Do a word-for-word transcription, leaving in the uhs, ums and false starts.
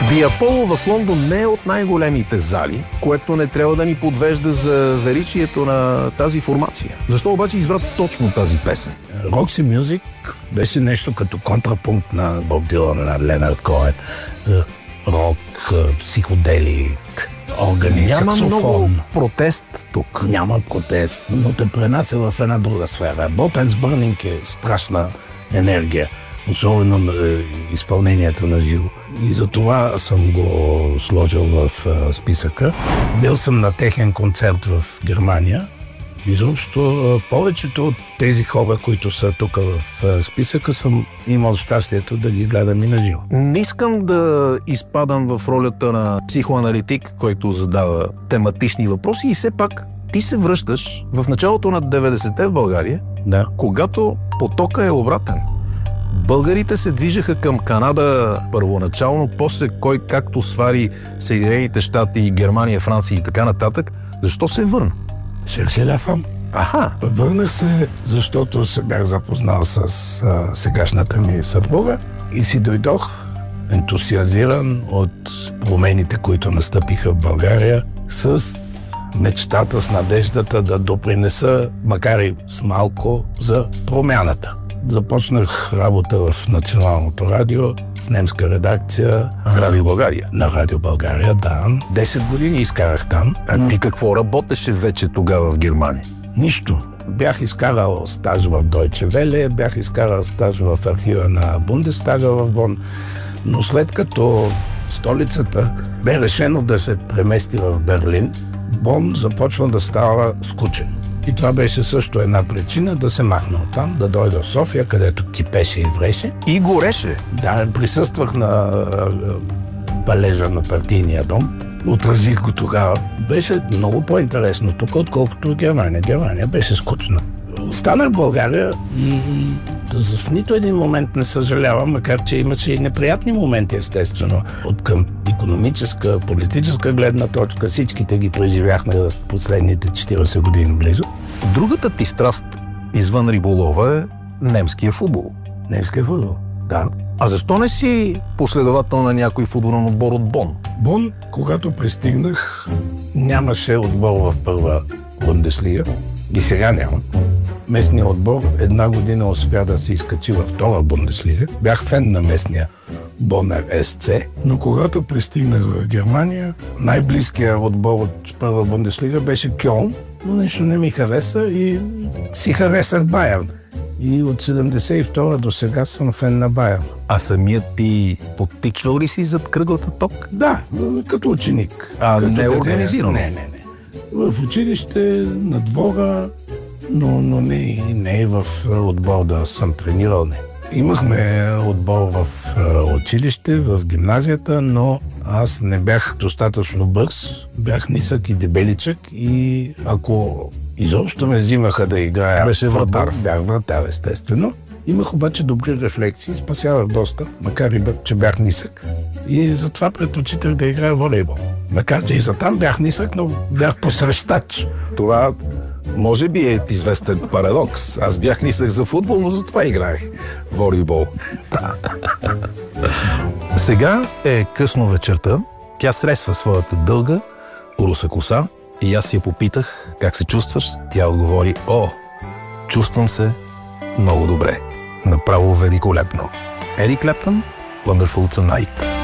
Диаполо в Лондон не е от най-големите зали, което не трябва да ни подвежда за величието на тази формация. Защо обаче избра точно тази песен? Roxy Music беше нещо като контрапункт на Боб Дилан, на Ленард Коен. Рок, психоделик, органи, Няма саксофон. много протест тук. Няма протест, но те пренася в една друга сфера. Bob and Burning е страшна енергия, особено на изпълнението на живо. И затова съм го сложил в а, списъка. Бил съм на техен концерт в Германия. Изобщо повечето от тези хора, които са тук в а, списъка, съм имал щастието да ги гледам и на живо. Не искам да изпадам в ролята на психоаналитик, който задава тематични въпроси, и все пак ти се връщаш в началото на деветдесетте в България, Да. когато потока е обратен. Българите се движеха към Канада първоначално, после кой както свари Съединените щати, Германия, Франция и така нататък. Защо се върна? Шерше ля фам. Аха, Върнах се, защото се бях запознал с а, сегашната ми съпруга и си дойдох ентусиазиран от промените, които настъпиха в България, с мечтата, с надеждата да допринеса, макар и с малко, за промяната. Започнах работа в Националното радио, в немска редакция. Радио България. На Радио България, да. Десет години изкарах там. А ти какво работеше вече тогава в Германия? Нищо. Бях изкарал стаж в Deutsche Welle, бях изкарал стаж в архива на Бундестага в Бон, но след като столицата бе решено да се премести в Берлин, Бон започва да става скучен. И това беше също една причина да се махна оттам, да дойда в София, където кипеше и вреше. И гореше. Да, присъствах на палежа на партийния дом. Отразих го тогава. Беше много по-интересно тук, отколкото в Германия. Германия беше скучна. Станах в България и, и в нито един момент не съжалявам, макар че имаше и неприятни моменти, естествено. От към икономическа, политическа гледна точка, всичките ги преживяхме в последните четирийсет години близо. Другата ти страст извън риболова е немския футбол. Немския футбол, да. А защо не си последовател на някой футболен отбор от Бон? Бон, когато пристигнах, нямаше отбор в първа Бундеслига и сега няма. Местният отбор една година успя да се изкачи във втора Бундеслига. Бях фен на местния Бонер Ес Це, но когато пристигнах в Германия, най-близкият отбор от първа Бундеслига беше Кьолн, но нещо не ми хареса и си харесах Байерн. И от седемдесет и втора до сега съм фен на Байерн. А самият ти подтичвал ли си зад кръглата ток? Да, като ученик. А като не е организирано? Не, не, не. В училище, на двора, но, но не, не и в отбор да съм тренирал, не. Имахме отбор в училище, в гимназията, но аз не бях достатъчно бърз, бях нисък и дебеличък и ако изобщо ме взимаха да играя... Беше вратар. Бях вратар, естествено. Имах обаче добри рефлекси, спасявах доста, макар и че бях нисък. И затова предпочитах да играя волейбол. Макар че и за там бях нисък, но бях посрещач. Това може би е известен парадокс. Аз бях нисък за футбол, но затова играех волейбол. Сега е късно вечерта. Тя сресва своята дълга, руса коса и аз я попитах как се чувстваш. Тя отговори: о, чувствам се много добре. Направо великолепно. Ерик Клептън, Wonderful Tonight.